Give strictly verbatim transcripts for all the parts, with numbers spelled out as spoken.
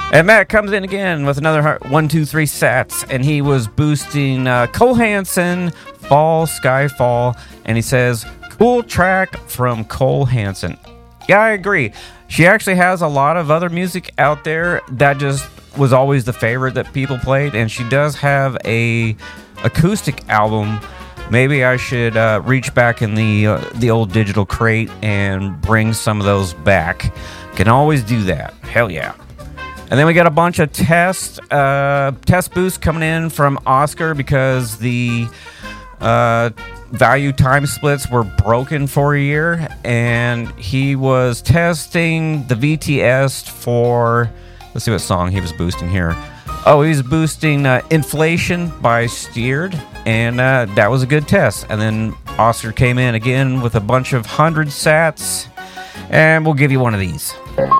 And Matt comes in again with another one, two, three sats, and he was boosting uh, Cole Hanson, Fall, Skyfall, and he says, cool track from Cole Hanson. Yeah, I agree. She actually has a lot of other music out there that just was always the favorite that people played, and she does have a acoustic album. Maybe I should uh, reach back in the uh, the old digital crate and bring some of those back. Can always do that. Hell yeah. And then we got a bunch of test uh, test boosts coming in from Oscar because the uh, value time splits were broken for a year, and he was testing the V T S for, let's see what song he was boosting here. Oh, he was boosting uh, Inflation by Steered, and uh, that was a good test. And then Oscar came in again with a bunch of one hundred sats, and we'll give you one of these.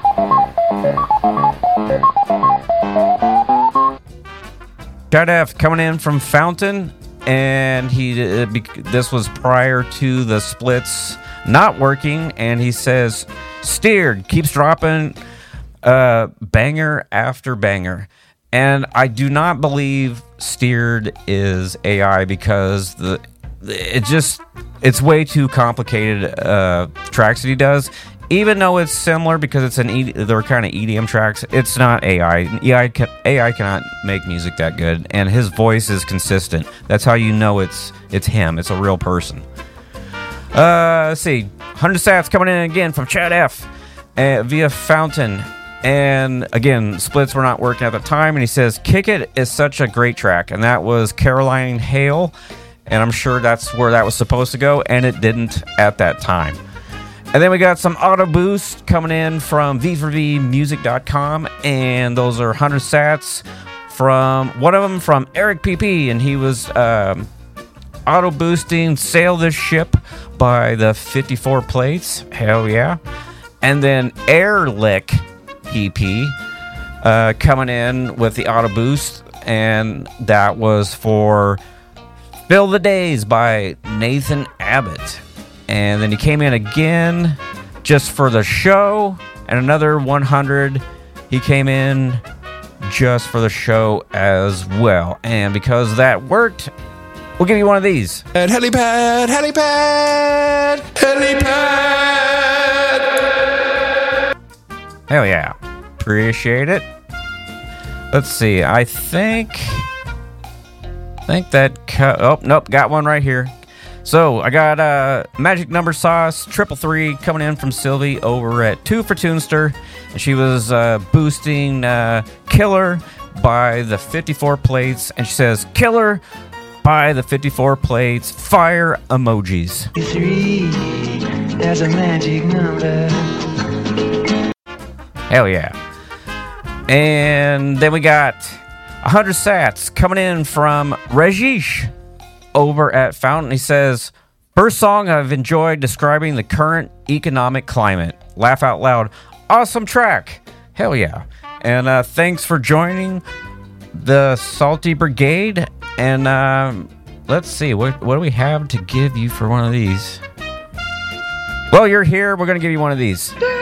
Chad F coming in from Fountain, and he uh, this was prior to the splits not working, and he says Steered keeps dropping uh, banger after banger. And I do not believe Steered is A I because the it just it's way too complicated uh, tracks that he does. Even though it's similar because it's an e- they're kind of E D M tracks, it's not A I. A I, can, A I cannot make music that good, and his voice is consistent. That's how you know it's it's him. It's a real person. Uh, let's see, one hundred sats coming in again from Chad F uh, via Fountain. And again, splits were not working at the time, and he says, Kick It is such a great track. And that was Caroline Hale, and I'm sure that's where that was supposed to go, and it didn't at that time. And then we got some auto boost coming in from V four V music dot com, and those are one hundred sats from one of them from Eric P P, and he was um, auto boosting Sail This Ship by the fifty-four Plates. Hell yeah. And then Airlick P P uh, coming in with the auto boost, and that was for Fill the Days by Nathan Abbott. And then he came in again just for the show, and another one hundred he came in just for the show as well. And because that worked, we'll give you one of these. And helipad, helipad, helipad. Hell yeah. Appreciate it. Let's see. I think... I think that... Cu- oh, nope. Got one right here. So, I got uh, Magic Number Sauce, Triple Three, coming in from Sylvie over at Two for Tunester. And she was uh, boosting uh, Killer by the fifty-four Plates. And she says, Killer by the fifty-four Plates, fire emojis. Three, there's a magic number. Hell yeah. And then we got one hundred sats coming in from Rajesh over at Fountain. He says, first song I've enjoyed describing the current economic climate. Laugh out loud. Awesome track. Hell yeah. And uh, thanks for joining the Salty Brigade. And um, let's see, what, what do we have to give you for one of these? Well, you're here. We're going to give you one of these.